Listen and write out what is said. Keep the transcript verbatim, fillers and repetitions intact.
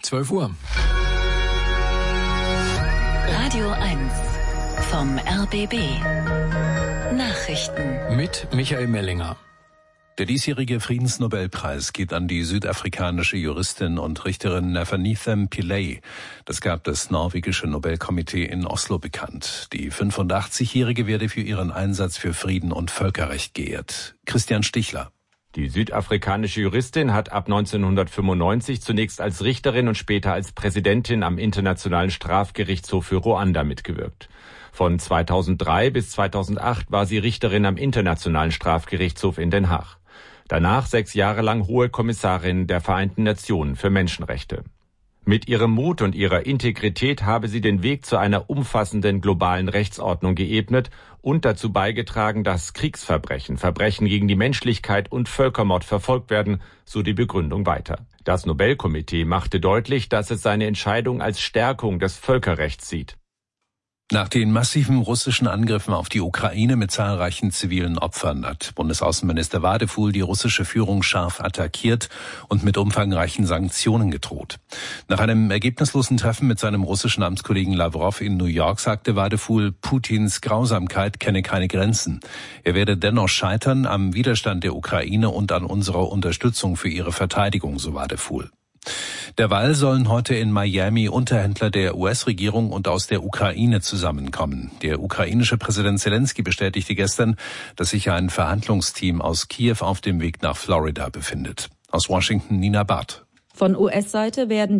zwölf Uhr. Radio eins vom R B B. Nachrichten. Mit Michael Mellinger. Der diesjährige Friedensnobelpreis geht an die südafrikanische Juristin und Richterin Nefanithem Pillay. Das gab das norwegische Nobelkomitee in Oslo bekannt. Die fünfundachtzigjährige werde für ihren Einsatz für Frieden und Völkerrecht geehrt. Christian Stichler. Die südafrikanische Juristin hat ab neunzehnhundertfünfundneunzig zunächst als Richterin und später als Präsidentin am Internationalen Strafgerichtshof für Ruanda mitgewirkt. Von zweitausenddrei bis zweitausendacht war sie Richterin am Internationalen Strafgerichtshof in Den Haag. Danach sechs Jahre lang Hohe Kommissarin der Vereinten Nationen für Menschenrechte. Mit ihrem Mut und ihrer Integrität habe sie den Weg zu einer umfassenden globalen Rechtsordnung geebnet und dazu beigetragen, dass Kriegsverbrechen, Verbrechen gegen die Menschlichkeit und Völkermord verfolgt werden, so die Begründung weiter. Das Nobelkomitee machte deutlich, dass es seine Entscheidung als Stärkung des Völkerrechts sieht. Nach den massiven russischen Angriffen auf die Ukraine mit zahlreichen zivilen Opfern hat Bundesaußenminister Wadefuhl die russische Führung scharf attackiert und mit umfangreichen Sanktionen gedroht. Nach einem ergebnislosen Treffen mit seinem russischen Amtskollegen Lawrow in New York sagte Wadefuhl, Putins Grausamkeit kenne keine Grenzen. Er werde dennoch scheitern am Widerstand der Ukraine und an unserer Unterstützung für ihre Verteidigung, so Wadefuhl. Derweil sollen heute in Miami Unterhändler der U S-Regierung und aus der Ukraine zusammenkommen. Der ukrainische Präsident Zelensky bestätigte gestern, dass sich ein Verhandlungsteam aus Kiew auf dem Weg nach Florida befindet. Aus Washington Nina Barth. Von U S-Seite werden